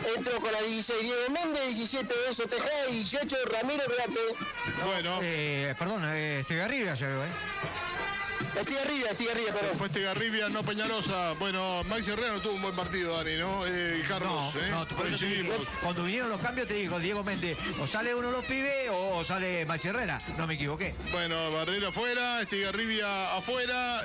Entró con la 16 Diego Méndez, 17 Enzo Tejada, 18 Ramiro Riarte. Bueno. Perdón, Estigarribia ya veo, Estigarribia, perdón. Fue Estigarribia, no Peñalosa. Bueno, Maxi Herrera no tuvo un buen partido, Dani, ¿no? Carlos, no, por eso te digo, cuando vinieron los cambios te digo, Diego Méndez, o sale uno de los pibes o sale Maxi Herrera. No me equivoqué. Bueno, Barrera afuera, Estigarribia afuera,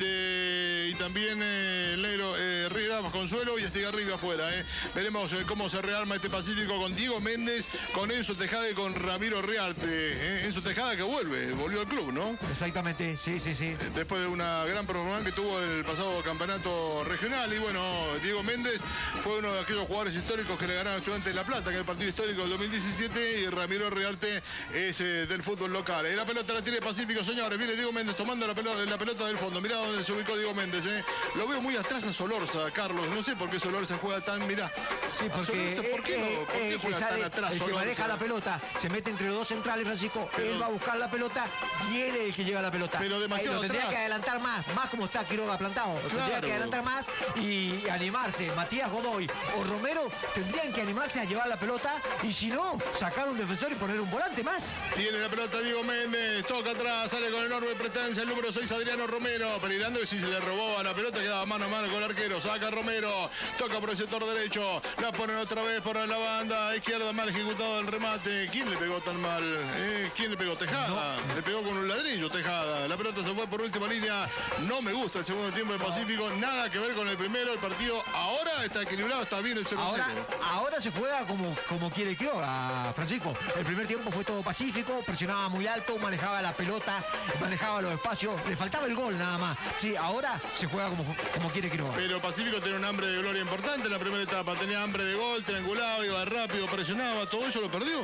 y también Negro, Herrera, Consuelo y Estigarribia afuera, Veremos cómo se rearma este Pacífico con Diego Méndez, con Enzo Tejada y con Ramiro Riarte. Enzo Tejada que volvió al club, ¿no? Exactamente, sí. Después de una gran performance que tuvo el pasado campeonato regional. Y bueno, Diego Méndez fue uno de aquellos jugadores históricos que le ganaron a Estudiantes de La Plata, que es el partido histórico del 2017, y Ramiro Riarte es del fútbol local. La pelota la tiene Pacífico, señores. Viene Diego Méndez tomando la pelota del fondo. Mirá dónde se ubicó Diego Méndez. Lo veo muy atrás a Solorza, Carlos. No sé por qué Solorza juega tan, mirá. Sí, porque ¿Por qué juega tan atrás el que Solorza? maneja la pelota, se mete entre los dos centrales, Francisco. Él va a buscar la pelota y él es el que lleva la pelota. Pero demasiado tendría atrás. que adelantar más como está Quiroga plantado. Claro. Tendría que adelantar más y animarse. Matías Godoy o Romero tendrían que animarse a llevar la pelota y si no, sacar un defensor y poner un volante más. Tiene la pelota Diego Méndez, toca atrás, sale con enorme presencia el número 6 Adriano Romero, peligrando y si se le robó a la pelota quedaba mano a mano con el arquero, saca Romero, toca por el sector derecho, la ponen otra vez por la banda izquierda, mal ejecutado el remate. ¿Quién le pegó tan mal? ¿Quién le pegó? Tejada. No. Le pegó con un ladrillo Tejada. La pelota se fue por última línea. No me gusta el segundo tiempo de Pacífico, nada que ver con el primero. El partido ahora está equilibrado, está bien el 0-0. Ahora se juega como quiere Quiroga, Francisco. El primer tiempo fue todo pacífico, presionaba muy alto, manejaba la pelota, manejaba los espacios, le faltaba el gol nada más. Sí, ahora se juega como quiere Quiroga. Pero Pacífico tenía un hambre de gloria importante en la primera etapa, tenía hambre de gol, triangulaba, iba rápido, presionaba, todo eso lo perdió.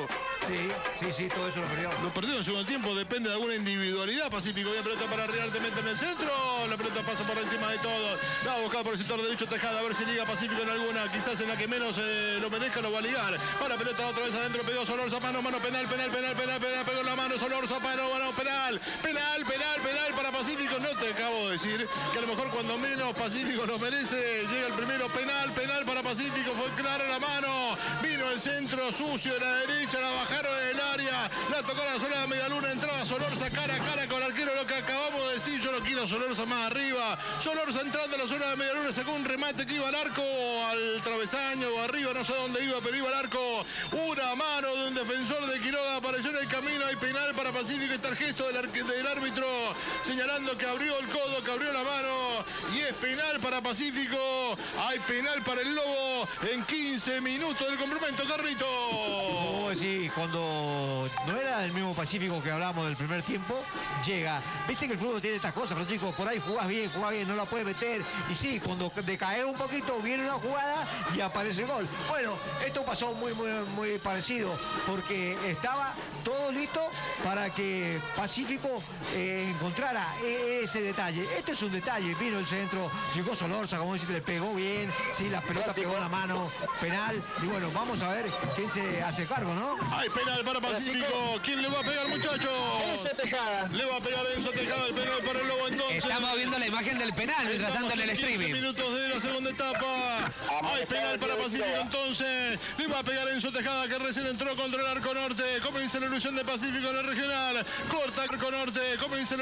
Sí, todo eso lo perdió. Lo perdió en el segundo tiempo, depende de alguna individualidad. Pacífico, la pelota para Riarte, mete en el centro, la pelota pasa por encima de todos, la va a buscar por el sector derecho Tejada, a ver si liga Pacífico en alguna, quizás en la que menos lo merezca lo va a ligar. Para pelota otra vez adentro, pegó Solorza, mano, penal, pegó la mano Solorza, mano, penal para Pacífico. No te acabo de decir que a lo mejor cuando menos Pacífico lo merece, llega el primero, penal para Pacífico, fue clara la mano, vino el centro sucio de la derecha, la bajaron del área, la tocó la sola de Medialuna, entraba Solorza cara a cara con el arquero, lo que acabamos de decir, yo lo quiero Solorza más arriba, Solorza entrando a la zona de Medialuna, sacó un remate que iba al arco, al travesaño o arriba, no sé dónde iba, pero iba al arco, una mano de un defensor de Quiroga, apareció en el camino, hay penal para Pacífico, está el gesto del árbitro señalando que abrió el codo, que abrió la mano, y es penal para Pacífico, hay penal para el Lobo en 15 minutos del complemento, Carrito. Sí, cuando no era el mismo Pacífico que hablábamos del primer tiempo, llega. Viste que el fútbol tiene estas cosas, Francisco, por ahí jugás bien, no la puedes meter, y sí, cuando decae un poquito, viene una jugada y aparece el gol. Bueno, esto pasó muy parecido, porque estaba todo listo para que Pacífico encontrara ese detalle. Este es un detalle, vino el centro, llegó Solorza, como decís, le pegó bien, sí, la pelota pegó en la mano, penal, y bueno, vamos a ver quién se hace cargo, ¿no? Hay penal para Pacífico, ¿quién le va a pegar, muchachos? Enzo Tejada. Le va a pegar Enzo Tejada, el penal para el Lobo entonces. Estamos viendo la imagen del penal mientras tanto en el streaming. 15 minutos de la segunda etapa. Hay penal para Pacífico entonces. Le va a pegar Enzo Tejada que recién entró contra el arco norte. Comienza la ilusión de Pacífico en el regional. Corta arco norte. Comienza la